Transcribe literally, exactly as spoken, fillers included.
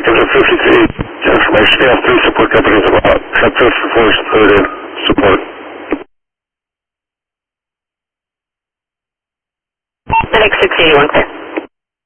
Executive fifty-three, information, we have three support companies about acceptance for third support. X six eighty-one, clear.